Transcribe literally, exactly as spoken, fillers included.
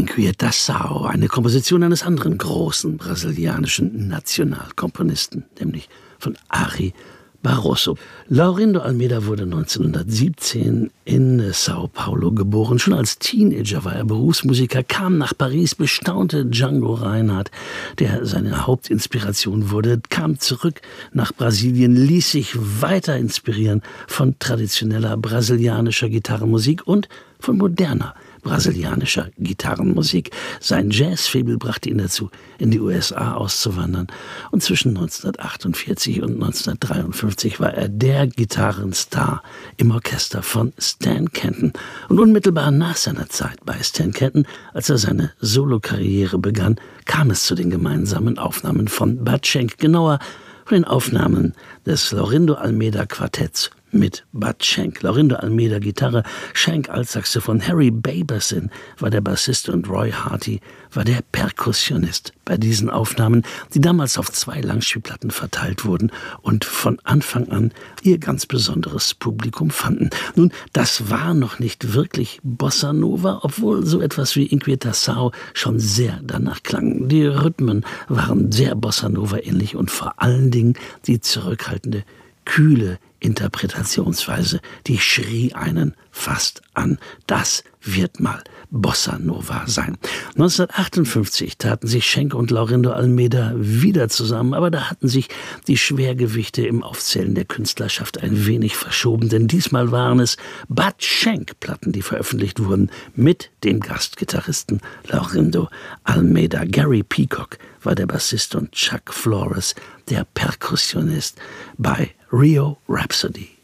Inquietação, eine Komposition eines anderen großen brasilianischen Nationalkomponisten, nämlich von Ari Barroso. Laurindo Almeida wurde neunzehnhundertsiebzehn in Sao Paulo geboren. Schon als Teenager war er Berufsmusiker, kam nach Paris, bestaunte Django Reinhardt, der seine Hauptinspiration wurde, kam zurück nach Brasilien, ließ sich weiter inspirieren von traditioneller brasilianischer Gitarrenmusik und von moderner brasilianischer Gitarrenmusik. Sein Jazzfaible brachte ihn dazu, in die U S A auszuwandern. Und zwischen neunzehnhundertachtundvierzig und neunzehnhundertdreiundfünfzig war er der Gitarrenstar im Orchester von Stan Kenton. Und unmittelbar nach seiner Zeit bei Stan Kenton, als er seine Solokarriere begann, kam es zu den gemeinsamen Aufnahmen von Bud Shank, genauer von den Aufnahmen des Laurindo Almeida Quartetts mit Bud Shank. Laurindo Almeida Gitarre, Shank Altsaxophon, Harry Baberson war der Bassist und Roy Harty war der Perkussionist bei diesen Aufnahmen, die damals auf zwei Langspielplatten verteilt wurden und von Anfang an ihr ganz besonderes Publikum fanden. Nun, das war noch nicht wirklich Bossa Nova, obwohl so etwas wie Inquietação schon sehr danach klang. Die Rhythmen waren sehr Bossa Nova ähnlich und vor allen Dingen die zurückhaltende, kühle Interpretationsweise, die schrie einen fast an. Das wird mal Bossa Nova sein. neunzehnhundertachtundfünfzig taten sich Shank und Laurindo Almeida wieder zusammen, aber da hatten sich die Schwergewichte im Aufzählen der Künstlerschaft ein wenig verschoben, denn diesmal waren es Bud Shank-Platten, die veröffentlicht wurden, mit dem Gastgitarristen Laurindo Almeida. Gary Peacock war der Bassist und Chuck Flores der Perkussionist bei Rio Rhapsody.